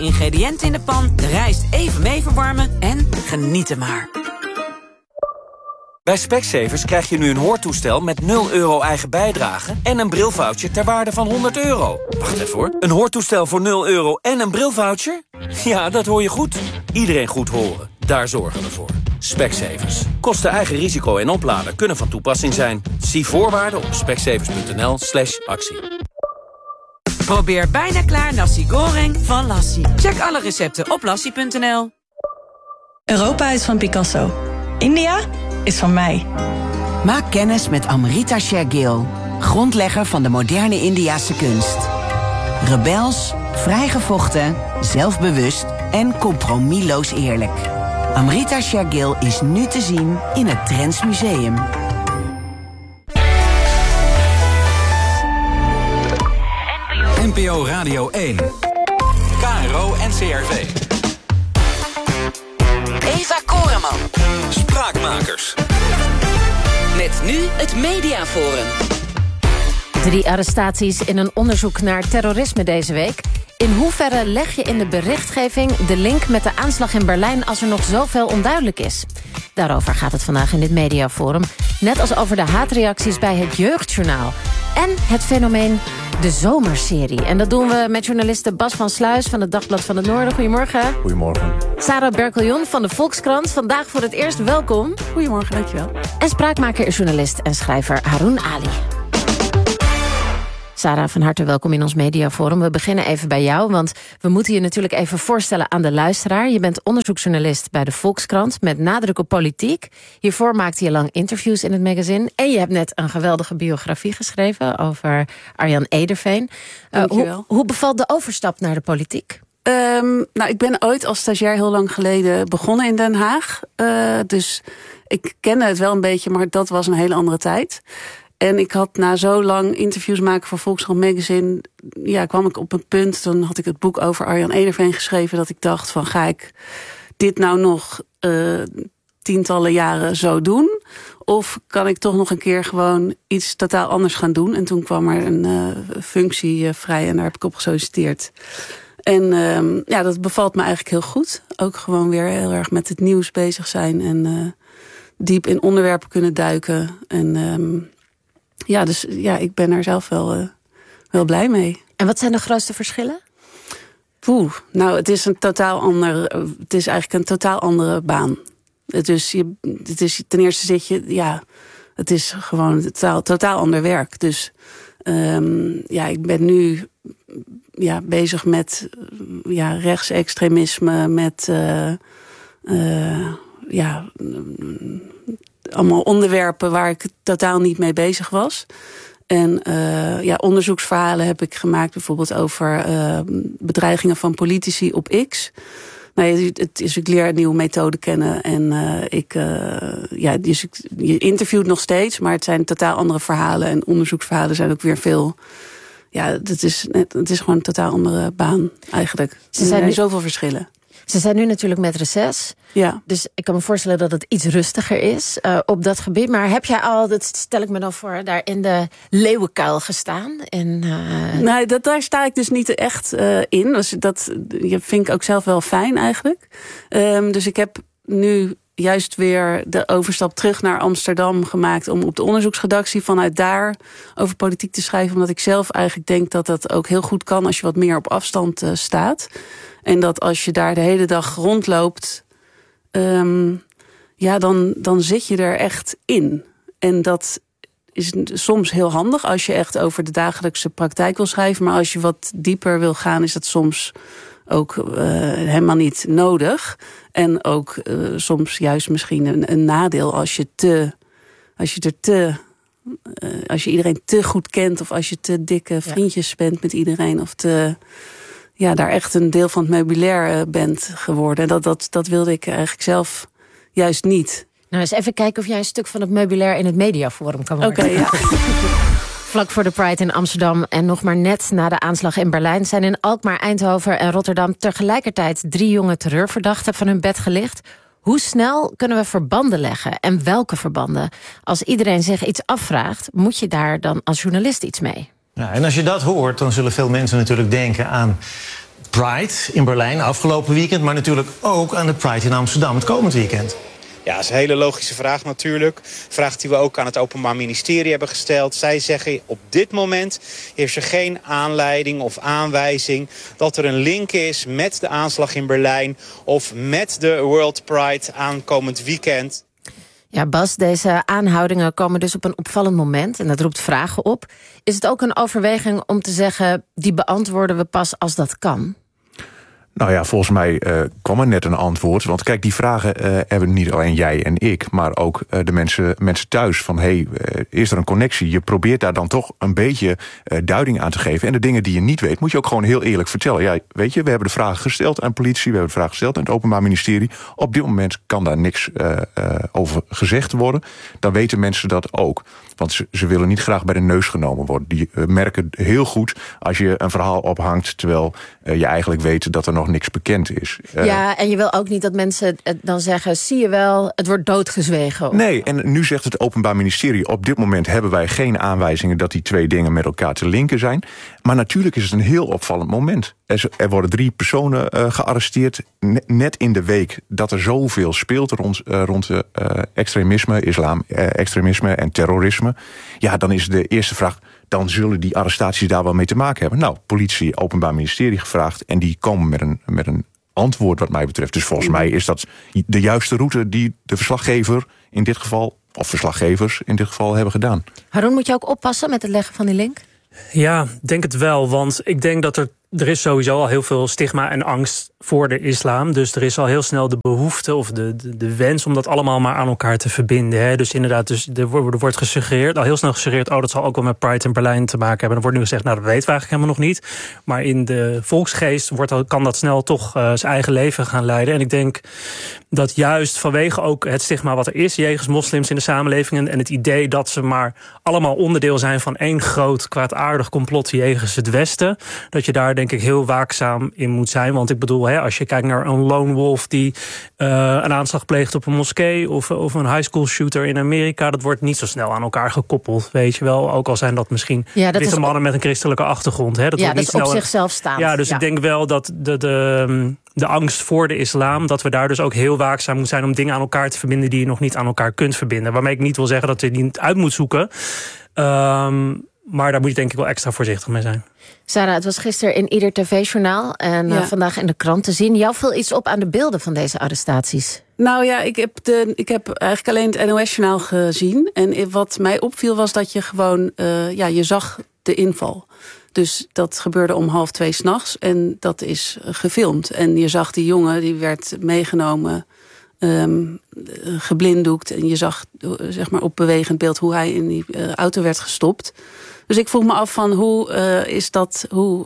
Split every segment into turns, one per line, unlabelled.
Ingrediënten in de pan, de rijst even mee verwarmen en genieten maar.
Bij Specsavers krijg je nu een hoortoestel met 0 euro eigen bijdrage en een brilvoucher ter waarde van €100. Wacht even hoor. Een hoortoestel voor 0 euro en een brilvoucher? Ja, dat hoor je goed. Iedereen goed horen. Daar zorgen we voor. Specsavers. Kosten eigen risico en oplader kunnen van toepassing zijn. Zie voorwaarden op specsavers.nl/actie.
Probeer bijna klaar nasi goreng van Lassie. Check alle recepten op lassie.nl.
Europa is van Picasso. India is van mij.
Maak kennis met Amrita Shergill, grondlegger van de moderne Indiase kunst. Rebels, vrijgevochten, zelfbewust en compromisloos eerlijk. Amrita Shergill is nu te zien in het Trends Museum.
NPO Radio 1. KRO NCRV.
Eva Koreman.
Spraakmakers.
Met nu het Mediaforum.
3 arrestaties in een onderzoek naar terrorisme deze week. In hoeverre leg je in de berichtgeving de link met de aanslag in Berlijn als er nog zoveel onduidelijk is? Daarover gaat het vandaag in dit Mediaforum. Net als over de haatreacties bij het Jeugdjournaal. En het fenomeen de zomerserie. En dat doen we met journaliste Bas van Sluis van het Dagblad van het Noorden. Goedemorgen.
Goedemorgen.
Sarah Berkeljon van de Volkskrant. Vandaag voor het eerst welkom.
Goedemorgen, dankjewel.
En spraakmaker is journalist en schrijver Haroun Ali. Sarah, van harte welkom in ons Mediaforum. We beginnen even bij jou, want we moeten je natuurlijk even voorstellen aan de luisteraar. Je bent onderzoeksjournalist bij de Volkskrant met nadruk op politiek. Hiervoor maakte je lang interviews in het magazine. En je hebt net een geweldige biografie geschreven over Arjan Ederveen. Hoe bevalt de overstap naar de politiek?
Ik ben ooit als stagiair heel lang geleden begonnen in Den Haag. Dus ik kende het wel een beetje, maar dat was een hele andere tijd. En ik had na zo lang interviews maken voor Volkskrant Magazine, kwam ik op een punt, dan had ik het boek over Arjan Ederveen geschreven, dat ik dacht van, ga ik dit nou nog tientallen jaren zo doen? Of kan ik toch nog een keer gewoon iets totaal anders gaan doen? En toen kwam er een functie vrij en daar heb ik op gesolliciteerd. En dat bevalt me eigenlijk heel goed. Ook gewoon weer heel erg met het nieuws bezig zijn en diep in onderwerpen kunnen duiken. En ik ben er zelf wel blij mee.
En wat zijn de grootste verschillen?
Het is eigenlijk een totaal andere baan. Ten eerste zit je, het is gewoon een totaal ander werk. Dus ik ben nu bezig met rechtsextremisme, met allemaal onderwerpen waar ik totaal niet mee bezig was. En onderzoeksverhalen heb ik gemaakt, bijvoorbeeld over bedreigingen van politici op X. Ik leer een nieuwe methode kennen en je interviewt nog steeds, maar het zijn totaal andere verhalen en onderzoeksverhalen zijn ook weer veel. Ja, het is gewoon een totaal andere baan eigenlijk. Er zijn nu zoveel verschillen.
Ze zijn nu natuurlijk met reces.
Ja. Dus
ik kan me voorstellen dat het iets rustiger is op dat gebied. Maar heb jij al, dat stel ik me dan voor, daar in de leeuwenkuil gestaan?
Daar sta ik dus niet echt in. Dus dat vind ik ook zelf wel fijn eigenlijk. Dus ik heb nu juist weer de overstap terug naar Amsterdam gemaakt om op de onderzoeksredactie vanuit daar over politiek te schrijven. Omdat ik zelf eigenlijk denk dat dat ook heel goed kan als je wat meer op afstand staat. En dat als je daar de hele dag rondloopt, dan zit je er echt in. En dat is soms heel handig als je echt over de dagelijkse praktijk wil schrijven. Maar als je wat dieper wil gaan, is dat soms ook helemaal niet nodig. En ook soms juist misschien een nadeel als je iedereen te goed kent, of als je te dikke vriendjes bent met iedereen, of daar echt een deel van het meubilair bent geworden. Dat wilde ik eigenlijk zelf juist niet.
Nou, eens even kijken of jij een stuk van het meubilair in het Mediaforum kan worden.
Oké, ja.
Vlak voor de Pride in Amsterdam en nog maar net na de aanslag in Berlijn zijn in Alkmaar, Eindhoven en Rotterdam tegelijkertijd 3 jonge terreurverdachten van hun bed gelicht. Hoe snel kunnen we verbanden leggen en welke verbanden? Als iedereen zich iets afvraagt, moet je daar dan als journalist iets mee?
Ja, en als je dat hoort, dan zullen veel mensen natuurlijk denken aan Pride in Berlijn afgelopen weekend, maar natuurlijk ook aan de Pride in Amsterdam het komend weekend?
Ja, dat is een hele logische vraag natuurlijk. Vraag die we ook aan het Openbaar Ministerie hebben gesteld. Zij zeggen op dit moment is er geen aanleiding of aanwijzing dat er een link is met de aanslag in Berlijn of met de World Pride aankomend weekend.
Ja, Bas, deze aanhoudingen komen dus op een opvallend moment en dat roept vragen op. Is het ook een overweging om te zeggen, die beantwoorden we pas als dat kan?
Nou ja, volgens mij kwam er net een antwoord. Want kijk, die vragen hebben niet alleen jij en ik, maar ook de mensen thuis. Van is er een connectie? Je probeert daar dan toch een beetje duiding aan te geven. En de dingen die je niet weet, moet je ook gewoon heel eerlijk vertellen. Ja, weet je, we hebben de vragen gesteld aan politie, we hebben de vragen gesteld aan het Openbaar Ministerie. Op dit moment kan daar niks over gezegd worden. Dan weten mensen dat ook. Want ze willen niet graag bij de neus genomen worden. Die merken heel goed als je een verhaal ophangt, terwijl je eigenlijk weet dat er nog niks bekend is.
Ja, en je wil ook niet dat mensen dan zeggen, zie je wel, het wordt doodgezwegen. Of... Nee,
en nu zegt het Openbaar Ministerie, op dit moment hebben wij geen aanwijzingen dat die twee dingen met elkaar te linken zijn. Maar natuurlijk is het een heel opvallend moment. Er worden 3 personen gearresteerd, net in de week dat er zoveel speelt rond extremisme en terrorisme. Ja, dan is de eerste vraag, dan zullen die arrestaties daar wel mee te maken hebben. Nou, politie, Openbaar Ministerie gevraagd en die komen met een antwoord wat mij betreft. Dus volgens mij is dat de juiste route die de verslaggever in dit geval, of verslaggevers in dit geval, hebben gedaan.
Haroon, moet je ook oppassen met het leggen van die link?
Ja, denk het wel, want ik denk dat er is sowieso al heel veel stigma en angst voor de islam. Dus er is al heel snel de behoefte of de wens om dat allemaal maar aan elkaar te verbinden. Hè. Dus inderdaad, er wordt gesuggereerd, al heel snel gesuggereerd, dat zal ook wel met Pride in Berlijn te maken hebben. Dan wordt nu gezegd, dat weten we eigenlijk helemaal nog niet. Maar in de volksgeest kan dat snel toch zijn eigen leven gaan leiden. En ik denk dat juist vanwege ook het stigma wat er is jegens moslims in de samenleving en het idee dat ze maar allemaal onderdeel zijn van één groot kwaadaardig complot jegens het Westen, dat je daar denk ik heel waakzaam in moet zijn. Want ik bedoel, als je kijkt naar een lone wolf die een aanslag pleegt op een moskee of een high school shooter in Amerika, dat wordt niet zo snel aan elkaar gekoppeld, weet je wel. Ook al zijn dat misschien witte mannen met een christelijke achtergrond. Hè. Dat wordt niet
is op zichzelf staan.
Ja, dus ik denk wel dat de angst voor de islam, dat we daar dus ook heel waakzaam moeten zijn om dingen aan elkaar te verbinden die je nog niet aan elkaar kunt verbinden. Waarmee ik niet wil zeggen dat je die niet uit moet zoeken. Maar daar moet je denk ik wel extra voorzichtig mee zijn.
Sarah, het was gisteren in ieder tv-journaal en vandaag in de krant te zien. Jou viel iets op aan de beelden van deze arrestaties?
Nou ja, ik heb eigenlijk alleen het NOS-journaal gezien. En wat mij opviel was dat je gewoon, je zag de inval. Dus dat gebeurde om 1:30 's nachts en dat is gefilmd. En je zag die jongen, die werd meegenomen, geblinddoekt. En je zag zeg maar op bewegend beeld hoe hij in die auto werd gestopt. Dus ik vroeg me af van hoe is dat,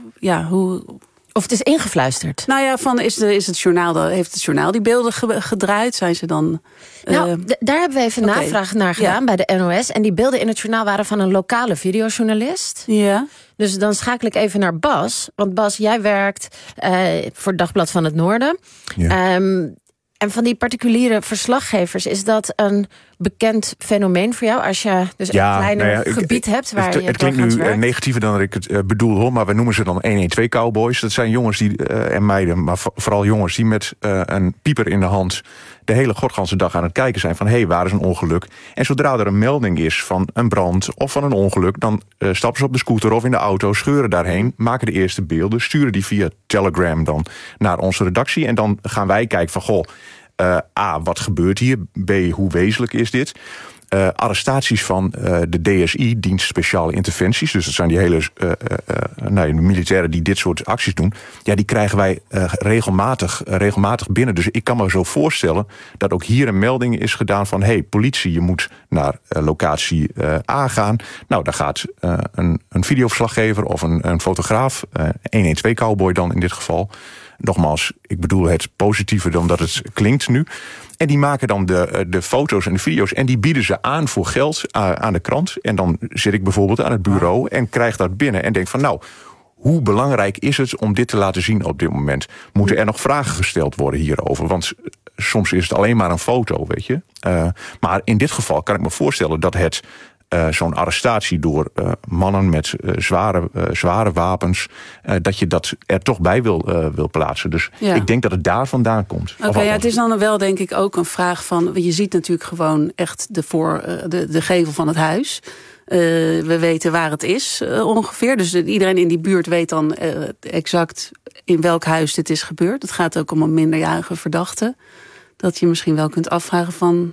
Of het is ingefluisterd.
Nou ja, heeft het journaal die beelden gedraaid? Zijn ze dan...
daar hebben we even navraag naar gedaan bij de NOS. En die beelden in het journaal waren van een lokale videojournalist.
Ja.
Dus dan schakel ik even naar Bas. Want Bas, jij werkt voor het Dagblad van het Noorden. Ja. En van die particuliere verslaggevers, is dat een bekend fenomeen voor jou? Als je dus een kleiner gebied hebt waar je
het klinkt nu negatiever dan ik het bedoel, hoor. Maar we noemen ze dan 112 cowboys. Dat zijn jongens en meiden, maar vooral jongens die met een pieper in de hand de hele godganse dag aan het kijken zijn van waar is een ongeluk? En zodra er een melding is van een brand of van een ongeluk, dan stappen ze op de scooter of in de auto, scheuren daarheen, maken de eerste beelden, sturen die via Telegram dan naar onze redactie. En dan gaan wij kijken van A, wat gebeurt hier? B, hoe wezenlijk is dit? Arrestaties van de DSI, Dienst Speciale Interventies, dus dat zijn die hele militairen die dit soort acties doen, die krijgen wij regelmatig binnen. Dus ik kan me zo voorstellen dat ook hier een melding is gedaan van politie, je moet naar locatie A gaan. Nou, daar gaat een videoverslaggever of een fotograaf, 112 cowboy dan in dit geval. Nogmaals, ik bedoel het positiever dan dat het klinkt nu. En die maken dan de foto's en de video's en die bieden ze aan voor geld aan de krant. En dan zit ik bijvoorbeeld aan het bureau en krijg dat binnen en denk van hoe belangrijk is het om dit te laten zien op dit moment? Moeten er nog vragen gesteld worden hierover? Want soms is het alleen maar een foto, weet je. Maar in dit geval kan ik me voorstellen dat het zo'n arrestatie door mannen met zware wapens, dat je dat er toch bij wil plaatsen. Dus ik denk dat het daar vandaan komt.
Oké, het is dan wel denk ik ook een vraag van, je ziet natuurlijk gewoon echt de gevel van het huis. We weten waar het is ongeveer. Dus iedereen in die buurt weet dan exact in welk huis dit is gebeurd. Het gaat ook om een minderjarige verdachte. Dat je misschien wel kunt afvragen van...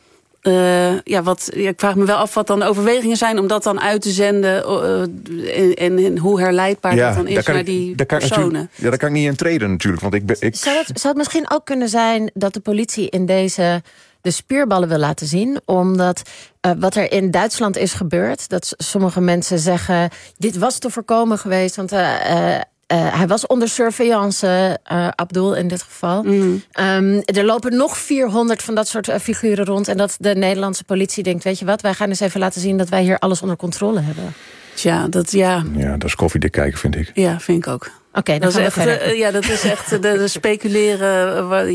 ik vraag me wel af wat dan de overwegingen zijn om dat dan uit te zenden en hoe herleidbaar dat dan is naar die personen.
Daar kan ik niet in treden natuurlijk. Want
Zou het misschien ook kunnen zijn dat de politie in deze de spierballen wil laten zien, omdat wat er in Duitsland is gebeurd, dat sommige mensen zeggen, dit was te voorkomen geweest, want hij was onder surveillance, Abdul in dit geval. Er lopen nog 400 van dat soort figuren rond, en dat de Nederlandse politie denkt, weet je wat, wij gaan eens even laten zien dat wij hier alles onder controle hebben.
Tja, dat is
koffiedik kijken, vind ik.
Ja, vind ik ook.
Oké, dan gaan we verder.
Dat is echt de speculeren.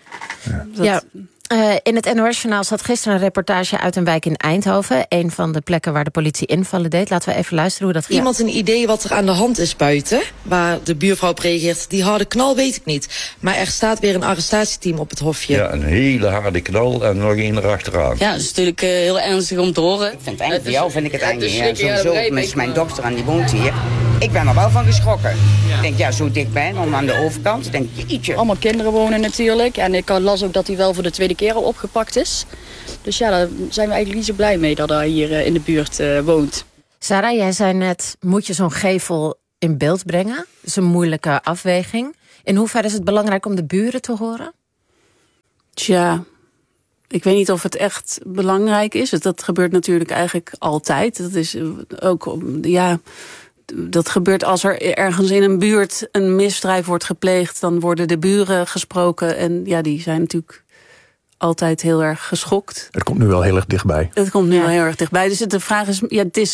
In het NOS-journaal zat gisteren een reportage uit een wijk in Eindhoven. Een van de plekken waar de politie invallen deed. Laten we even luisteren hoe dat gaat.
Iemand een idee wat er aan de hand is buiten, waar de buurvrouw op reageert. Die harde knal weet ik niet. Maar er staat weer een arrestatieteam op het hofje.
Ja, een hele harde knal en nog één erachteraan.
Ja, dat is natuurlijk heel ernstig om te horen.
Ik vind het eigenlijk voor jou vind ik het eigenlijk sowieso. Met mijn dochter en die woont hier. Ik ben er wel van geschrokken. Ik denk, zo dichtbij, dan aan de overkant. Denk je, ietsje.
Allemaal kinderen wonen natuurlijk. En ik las ook dat hij wel voor de tweede keer al opgepakt is. Dus ja, daar zijn we eigenlijk niet zo blij mee dat hij hier in de buurt woont.
Sarah, jij zei net, moet je zo'n gevel in beeld brengen? Dat is een moeilijke afweging. In hoeverre is het belangrijk om de buren te horen?
Tja, ik weet niet of het echt belangrijk is. Dat gebeurt natuurlijk eigenlijk altijd. Dat is ook, dat gebeurt als er ergens in een buurt een misdrijf wordt gepleegd. Dan worden de buren gesproken. En ja, die zijn natuurlijk altijd heel erg geschokt.
Het komt nu wel heel erg dichtbij.
Het komt nu wel heel erg dichtbij. Dus de vraag is,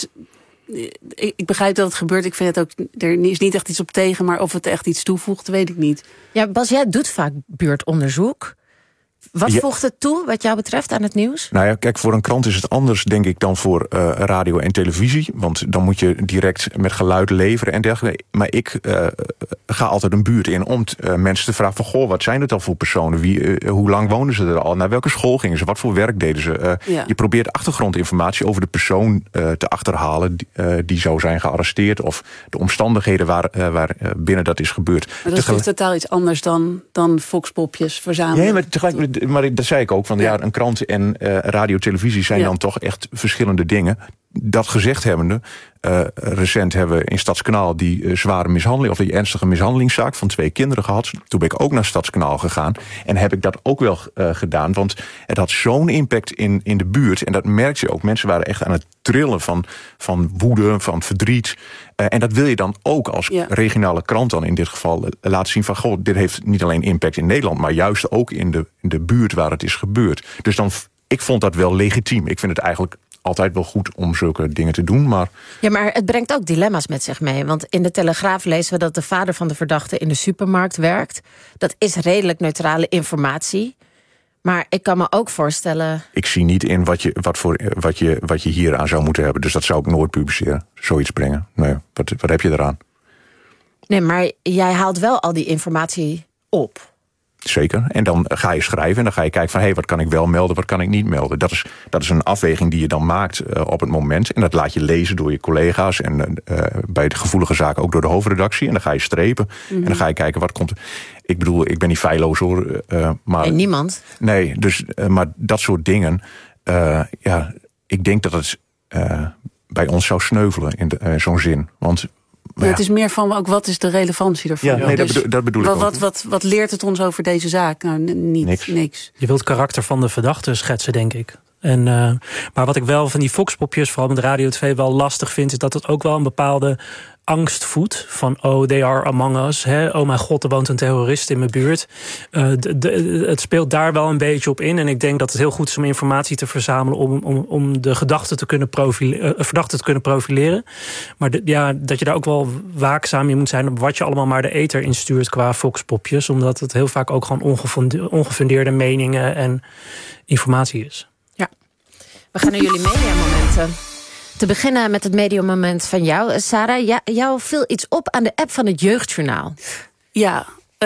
ik begrijp dat het gebeurt. Ik vind het ook, er is niet echt iets op tegen. Maar of het echt iets toevoegt, weet ik niet.
Ja, Bas, jij doet vaak buurtonderzoek. Wat voegt het toe, wat jou betreft, aan het nieuws?
Nou ja, kijk, voor een krant is het anders, denk ik, dan voor radio en televisie. Want dan moet je direct met geluid leveren en dergelijke. Maar ik ga altijd een buurt in om mensen te vragen van, goh, wat zijn het al voor personen? Hoe lang wonen ze er al? Naar welke school gingen ze? Wat voor werk deden ze? Je probeert achtergrondinformatie over de persoon te achterhalen die zou zijn gearresteerd, of de omstandigheden waar binnen dat is gebeurd.
Maar dat is totaal iets anders dan foxpopjes verzamelen.
Ja, maar tegelijk, maar dat zei ik ook, van een krant en radio, televisie zijn dan toch echt verschillende dingen. Dat gezegd hebbende, recent hebben we in Stadskanaal die zware mishandeling, of die ernstige mishandelingszaak van 2 kinderen gehad. Toen ben ik ook naar Stadskanaal gegaan en heb ik dat ook wel gedaan, want het had zo'n impact in de buurt. En dat merkte je ook. Mensen waren echt aan het trillen van woede, van verdriet. En dat wil je dan ook als regionale krant dan in dit geval laten zien van, goh, dit heeft niet alleen impact in Nederland, maar juist ook in de buurt waar het is gebeurd. Dus ik vond dat wel legitiem. Ik vind het eigenlijk altijd wel goed om zulke dingen te doen, maar...
Ja, maar het brengt ook dilemma's met zich mee. Want in de Telegraaf lezen we dat de vader van de verdachte in de supermarkt werkt. Dat is redelijk neutrale informatie. Maar ik kan me ook voorstellen...
Ik zie niet in wat je hier aan zou moeten hebben. Dus dat zou ik nooit publiceren. Zoiets brengen. Nee, wat heb je eraan? Nee,
maar jij haalt wel al die informatie op.
Zeker. En dan ga je schrijven en dan ga je kijken van, wat kan ik wel melden, wat kan ik niet melden. Dat is een afweging die je dan maakt op het moment. En dat laat je lezen door je collega's en bij de gevoelige zaken ook door de hoofdredactie. En dan ga je strepen en dan ga je kijken wat komt. Ik bedoel, ik ben niet feilloos hoor. Maar
en niemand?
Nee, dus, maar dat soort dingen. Ik denk dat het bij ons zou sneuvelen in zo'n zin. Want...
het is meer van ook wat is de relevantie ervan.
Ja, nee, dus dat bedoel ik ook.
Wat leert het ons over deze zaak? Nou, niks.
Je wilt het karakter van de verdachte schetsen, denk ik. Maar wat ik wel van die foxpopjes, vooral met Radio 2, wel lastig vind, is dat het ook wel een bepaalde angst voedt. Van, oh, they are among us. Oh mijn god, er woont een terrorist in mijn buurt. Het speelt daar wel een beetje op in. En ik denk dat het heel goed is om informatie te verzamelen om de verdachte te kunnen profileren. Maar dat je daar ook wel waakzaam in moet zijn op wat je allemaal maar de ether instuurt qua foxpopjes. Omdat het heel vaak ook gewoon ongefundeerde meningen en informatie is.
Ja. We gaan naar jullie mediamomenten. Te beginnen met het mediummoment van jou, Sarah. Jou viel iets op aan de app van het Jeugdjournaal.
Ja,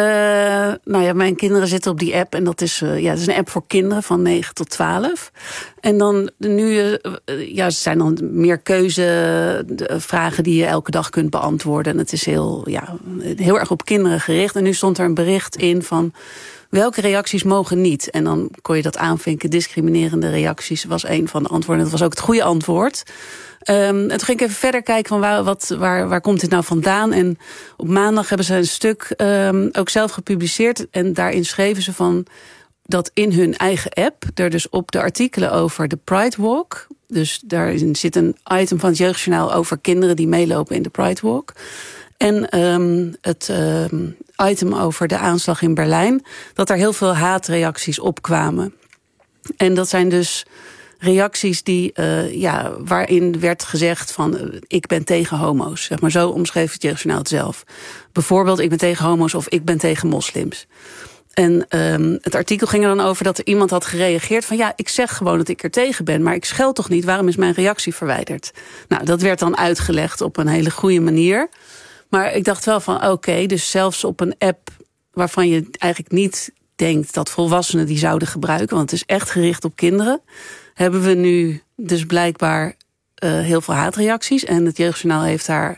mijn kinderen zitten op die app. En dat is, het is een app voor kinderen van 9 tot 12. En dan nu, er zijn dan meer keuzevragen die je elke dag kunt beantwoorden. En het is heel erg op kinderen gericht. En nu stond er een bericht in van welke reacties mogen niet. En dan kon je dat aanvinken. Discriminerende reacties was een van de antwoorden. Dat was ook het goede antwoord. En toen ging ik even verder kijken van waar komt dit nou vandaan. En op maandag hebben ze een stuk ook zelf gepubliceerd. En daarin schreven ze van dat in hun eigen app er dus op de artikelen over de Pride Walk. Dus daarin zit een item van het Jeugdjournaal over kinderen die meelopen in de Pride Walk. En het item over de aanslag in Berlijn, dat er heel veel haatreacties opkwamen. En dat zijn dus reacties die, waarin werd gezegd van ik ben tegen homo's. Zeg maar, zo omschreef het Jeugdjournaal het zelf. Bijvoorbeeld ik ben tegen homo's of ik ben tegen moslims. En het artikel ging er dan over dat er iemand had gereageerd van ik zeg gewoon dat ik er tegen ben, maar ik scheld toch niet, waarom is mijn reactie verwijderd? Nou, dat werd dan uitgelegd op een hele goede manier. Maar ik dacht wel van oké, dus zelfs op een app waarvan je eigenlijk niet denkt dat volwassenen die zouden gebruiken, want het is echt gericht op kinderen, hebben we nu dus blijkbaar heel veel haatreacties. En het Jeugdjournaal heeft daar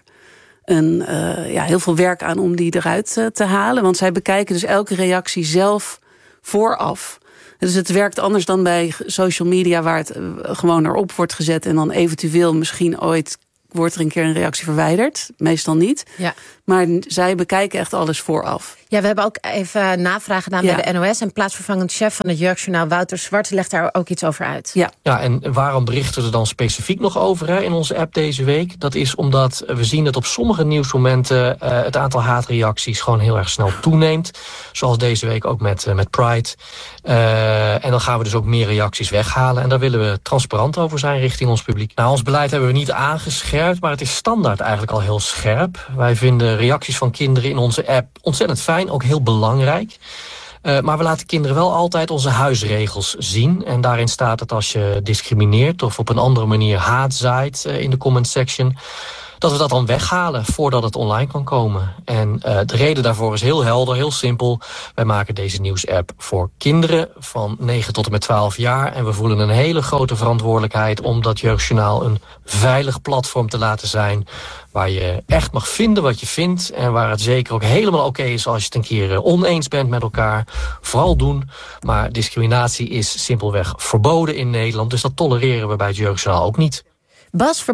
heel veel werk aan om die eruit te halen. Want zij bekijken dus elke reactie zelf vooraf. Dus het werkt anders dan bij social media, waar het gewoon erop wordt gezet en dan eventueel misschien ooit wordt er een keer een reactie verwijderd. Meestal niet. Ja. Maar zij bekijken echt alles vooraf.
Ja, we hebben ook even navraag gedaan bij de NOS. En plaatsvervangend chef van het Jeugdjournaal, Wouter Zwart, legt daar ook iets over uit.
Ja, en waarom berichten we er dan specifiek nog over in onze app deze week? Dat is omdat we zien dat op sommige nieuwsmomenten het aantal haatreacties gewoon heel erg snel toeneemt. Zoals deze week ook met Pride. En dan gaan we dus ook meer reacties weghalen. En daar willen we transparant over zijn richting ons publiek. Nou, ons beleid hebben we niet aangescherpt, maar het is standaard eigenlijk al heel scherp. Wij vinden reacties van kinderen in onze app ontzettend fijn, ook heel belangrijk. Maar we laten kinderen wel altijd onze huisregels zien. En daarin staat dat als je discrimineert of op een andere manier haat zaait in de comment section, dat we dat dan weghalen voordat het online kan komen. En de reden daarvoor is heel helder, heel simpel. Wij maken deze nieuwsapp voor kinderen van 9 tot en met 12 jaar. En we voelen een hele grote verantwoordelijkheid om dat Jeugdjournaal een veilig platform te laten zijn, waar je echt mag vinden wat je vindt. En waar het zeker ook helemaal oké is als je het een keer oneens bent met elkaar. Vooral doen. Maar discriminatie is simpelweg verboden in Nederland. Dus dat tolereren we bij het Jeugdjournaal ook niet.
Bas